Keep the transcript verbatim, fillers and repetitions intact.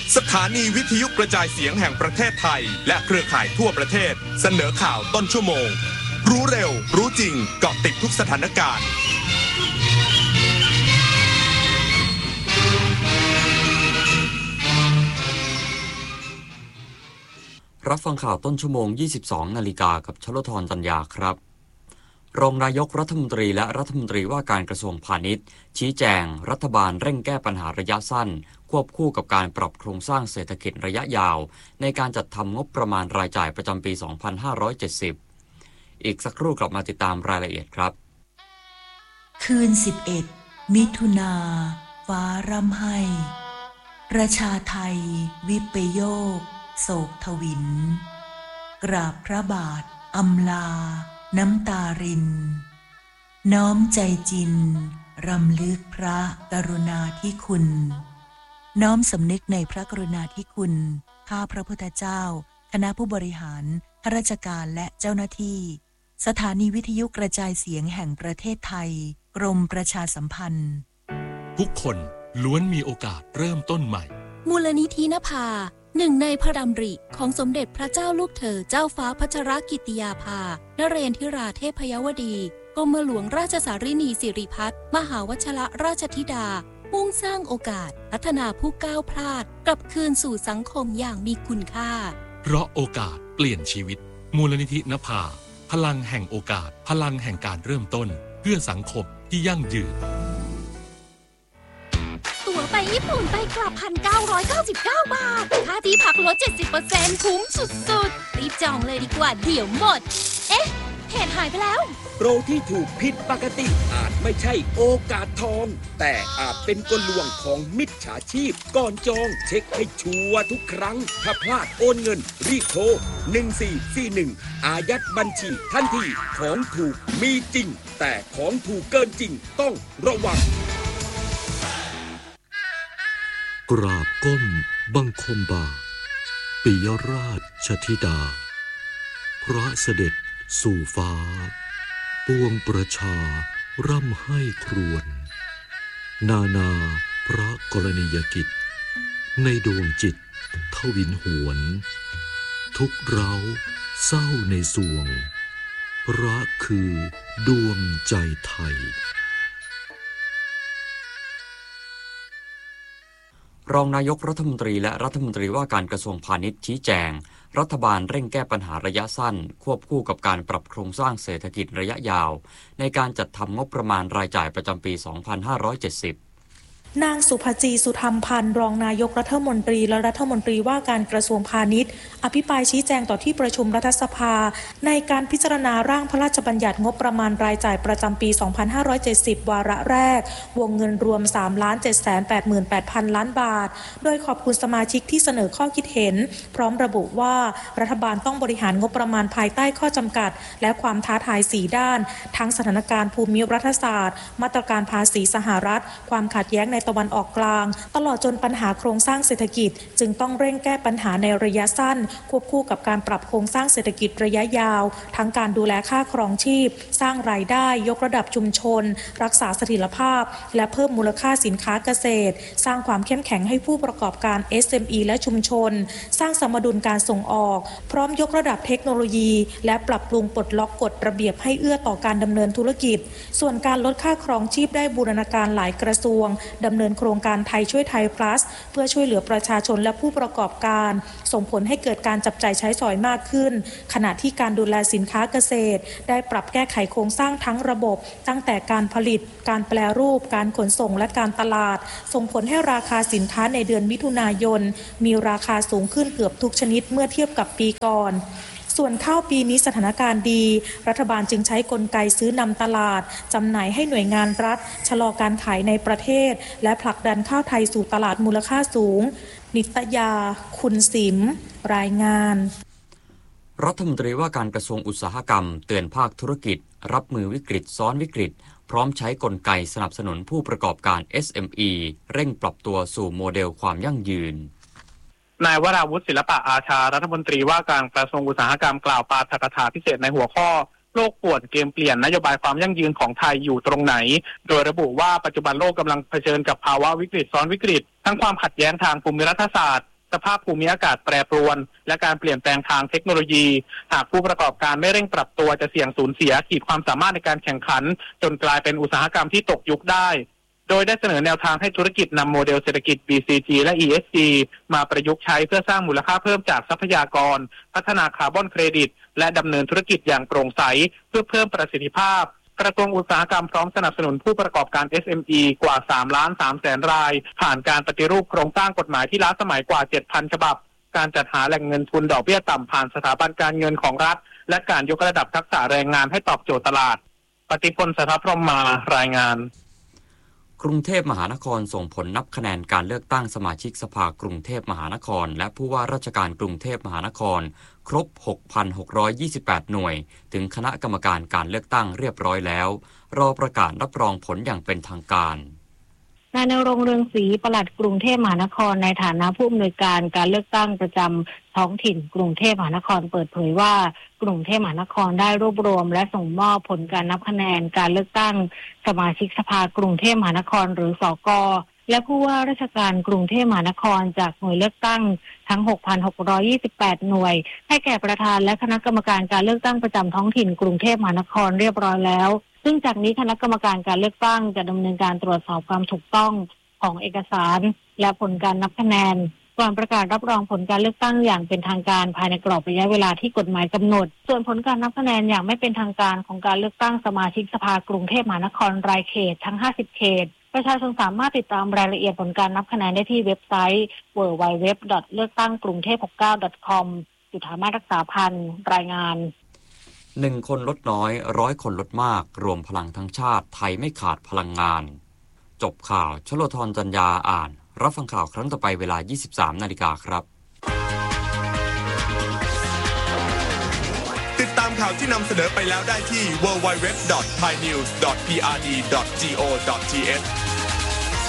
สถานีวิทยุกระจายเสียงแห่งประเทศไทยและเครือข่ายทั่วประเทศเสนอข่าวต้นชั่วโมงรู้เร็วรู้จริงเกาะติดทุกสถานการณ์รับฟังข่าวต้นชั่วโมง ยี่สิบสอง นาฬิกากับชลธร จันยาครับรองนายกรัฐมนตรีและรัฐมนตรีว่าการกระทรวงพาณิชย์ชี้แจงรัฐบาลเร่งแก้ปัญหาระยะสั้นควบคู่กับการปรับโครงสร้างเศรษฐกิจระยะยาวในการจัดทำงบประมาณรายจ่ายประจำปี สองพันห้าร้อยเจ็ดสิบ อีกสักครู่กลับมาติดตามรายละเอียดครับคืน สิบเอ็ด มิถุนาฟ้าร่ำไห้ประชาไทยวิปโยคโศกทวินกราบพระบาทอำลาน้ำตารินน้อมใจจินรำลึกพระกรุณาธิคุณน้อมสำนึกในพระกรุณาธิคุณข้าพระพุทธเจ้าคณะผู้บริหารข้าราชการและเจ้าหน้าที่สถานีวิทยุกระจายเสียงแห่งประเทศไทยกรมประชาสัมพันธ์ทุกคนล้วนมีโอกาสเริ่มต้นใหม่มูลนิธินภาหนึ่งในพระดำริของสมเด็จพระเจ้าลูกเธอเจ้าฟ้าพัชรกิติยาภานเรนทิราเทพยวดีกรมหลวงราชสารินีสิริพัฒน์มหาวชรราชธิดามุ่งสร้างโอกาสพัฒนาผู้ก้าวพลาดกลับคืนสู่สังคมอย่างมีคุณค่าเพราะโอกาสเปลี่ยนชีวิตมูลนิธินภาพลังแห่งโอกาสพลังแห่งการเริ่มต้นเพื่อสังคมที่ยั่งยืนตั๋วไปญี่ปุ่นไปกลับ หนึ่งพันเก้าร้อยเก้าสิบเก้า บาทค่าที่พักลด เจ็ดสิบเปอร์เซ็นต์ คุ้มสุดๆรีบจองเลยดีกว่าเดี๋ยวหมดเอ๊ะเพจหายไปแล้วโปรที่ถูกผิดปกติอาจไม่ใช่โอกาสทองแต่อาจเป็นกลลวงของมิจฉาชีพก่อนจองเช็คให้ชัวร์ทุกครั้งถ้าพลาดโอนเงินรีบโทรหนึ่งสี่สี่หนึ่งอายัดบัญชีทันทีของถูกมีจริงแต่ของถูกเกินจริงต้องระวังกราบก้มบังคมบาทปิยราชธิดาพระเสด็จสู่ฟ้าปวงประชาร่ำไห้ครวญนานาพระกรณียกิจในดวงจิตทวินหวนทุกเร้าเศร้าในสวงพระคือดวงใจไทยรองนายกรัฐมนตรีและรัฐมนตรีว่าการกระทรวงพาณิชย์ชี้แจงรัฐบาลเร่งแก้ปัญหาระยะสั้นควบคู่กับการปรับโครงสร้างเศรษฐกิจระยะยาวในการจัดทำงบประมาณรายจ่ายประจำปี สองพันห้าร้อยเจ็ดสิบนางสุภจีสุธรรมพันธ์รองนายกรัฐมนตรีและรัฐมนตรีว่าการกระทรวงพาณิชย์อภิปรายชี้แจงต่อที่ประชุมรัฐสภาในการพิจารณาร่างพระราชบัญญัติงบประมาณรายจ่ายประจำปี สองพันห้าร้อยเจ็ดสิบ วาระแรกวงเงินรวม สามล้านเจ็ดแสนแปดหมื่นแปดพัน ล้านบาทโดยขอบคุณสมาชิกที่เสนอข้อคิดเห็นพร้อมระบุว่ารัฐบาลต้องบริหารงบประมาณภายใต้ข้อจำกัดและความท้าทายสี่ด้านทั้งสถานการณ์ภูมิรัฐศาสตร์มาตรการภาษีสหรัฐความขัดแย้งในตะวันออกกลางตลอดจนปัญหาโครงสร้างเศรษฐกิจจึงต้องเร่งแก้ปัญหาในระยะสั้นควบคู่กับการปรับโครงสร้างเศรษฐกิจระยะยาวทั้งการดูแลค่าครองชีพสร้างรายได้ยกระดับชุมชนรักษาเสถียรภาพและเพิ่มมูลค่าสินค้าเกษตรสร้างความเข้มแข็งให้ผู้ประกอบการ เอส เอ็ม อี และชุมชนสร้างสมดุลการส่งออกพร้อมยกระดับเทคโนโลยีและปรับปรุงปลดล็อกกฎระเบียบให้เอื้อต่อการดำเนินธุรกิจส่วนการลดค่าครองชีพได้บูรณาการหลายกระทรวงดำเนินโครงการไทยช่วยไทย plus เพื่อช่วยเหลือประชาชนและผู้ประกอบการส่งผลให้เกิดการจับจ่ายใช้สอยมากขึ้นขณะที่การดูแลสินค้าเกษตรได้ปรับแก้ไขโครงสร้างทั้งระบบตั้งแต่การผลิตการแปรรูปการขนส่งและการตลาดส่งผลให้ราคาสินค้าในเดือนมิถุนายนมีราคาสูงขึ้นเกือบทุกชนิดเมื่อเทียบกับปีก่อนส่วนข้าวปีนี้สถานการณ์ดีรัฐบาลจึงใช้กลไกซื้อนำตลาดจำหน่ายให้หน่วยงานรัฐชะลอการขายในประเทศและผลักดันข้าวไทยสู่ตลาดมูลค่าสูงนิตยาคุณสิมรายงานรัฐมนตรีว่าการกระทรวงอุตสาหกรรมเตือนภาคธุรกิจรับมือวิกฤตซ้อนวิกฤตพร้อมใช้กลไกสนับสนุนผู้ประกอบการ เอส เอ็ม อี เร่งปรับตัวสู่โมเดลความยั่งยืนนายวราวุฒิศิลปะอาชารัฐมนตรีว่าการกระทรวงอุตสาหกรรมกล่าวปาฐกถาพิเศษในหัวข้อโลกป่วนเกมเปลี่ยนนโยบายความยั่งยืนของไทยอยู่ตรงไหนโดยระบุว่าปัจจุบันโลกกำลังเผชิญกับภาวะวิกฤตซ้อนวิกฤตทั้งความขัดแย้งทางภูมิรัฐศาสตร์สภาพภูมิอากาศแปรปรวนและการเปลี่ยนแปลงทางเทคโนโลยีหากผู้ประกอบการไม่เร่งปรับตัวจะเสี่ยงสูญเสียขีดความสามารถในการแข่งขันจนกลายเป็นอุตสาหกรรมที่ตกยุคได้โดยได้เสนอแนวทางให้ธุรกิจนำโมเดลเศรษฐกิจ บี ซี จี และ อี เอส จี มาประยุกต์ใช้เพื่อสร้างมูลค่าเพิ่มจากทรัพยากรพัฒนาคาร์บอนเครดิตและดำเนินธุรกิจอย่างโปร่งใสเพื่อเพิ่มประสิทธิภาพกระทรวงอุตสาหกรรมพร้อมสนับสนุนผู้ประกอบการ เอส เอ็ม อี กว่าสามล้านสามแสนรายผ่านการปฏิรูปโครงสร้างกฎหมายที่ล้าสมัยกว่า เจ็ดพัน ฉบับการจัดหาแหล่งเงินทุนดอกเบี้ยต่ำผ่านสถาบันการเงินของรัฐและการยกระดับทักษะแรงงานให้ตอบโจทย์ตลาดปฏิพล สัทธพรหมมารายงานกรุงเทพมหานครส่งผลนับคะแนนการเลือกตั้งสมาชิกสภากรุงเทพมหานครและผู้ว่าราชการกรุงเทพมหานครครบ หกพันหกร้อยยี่สิบแปด หน่วยถึงคณะกรรมการการเลือกตั้งเรียบร้อยแล้วรอประกาศรับรองผลอย่างเป็นทางการนายณรงค์ เรืองศรีปลัดกรุงเทพมหานครในฐานะผู้อำนวยการการเลือกตั้งประจำท้องถิ่นกรุงเทพมหานครเปิดเผยว่ากรุงเทพมหานครได้รวบรวมและส่งมอบผลการนับคะแนนการเลือกตั้งสมาชิกสภากรุงเทพมหานครหรือสก.และผู้ว่าราชการกรุงเทพมหานครจากหน่วยเลือกตั้งทั้ง หกพันหกร้อยยี่สิบแปด หน่วยให้แก่ประธานและคณะกรรมการการเลือกตั้งประจำท้องถิ่นกรุงเทพมหานครเรียบร้อยแล้วซึ่งจากนี้คณะกรรมการการเลือกตั้งจะดำเนินการตรวจสอบความถูกต้องของเอกสารและผลการนับคะแนนก่อนประกาศรับรองผลการเลือกตั้งอย่างเป็นทางการภายในกรอบระยะเวลาที่กฎหมายกำหนดส่วนผลการนับคะแนนอย่างไม่เป็นทางการของการเลือกตั้งสมาชิกสภากรุงเทพมหานครรายเขตทั้งห้าสิบเขตประชาชนสามารถติดตามรายละเอียดผลการนับคะแนนได้ที่เว็บไซต์ ดับเบิลยู ดับเบิลยู ดับเบิลยู ดอท เลือกตั้งกรุงเทพหกสิบเก้า ดอท คอม จุฑามาสรักษาพันธ์รายงานหนึ่งคนลดน้อยร้อยคนลดมากรวมพลังทั้งชาติไทยไม่ขาดพลังงานจบข่าวชโลธรจัญญาอ่านรับฟังข่าวครั้งต่อไปเวลา ยี่สิบสามนาฬิกาครับติดตามข่าวที่นำเสนอไปแล้วได้ที่ ดับเบิลยู ดับเบิลยู ดับเบิลยู ดอท ไทยนิวส์ ดอท พี อาร์ ดี ดอท จี โอ ดอท ที เอช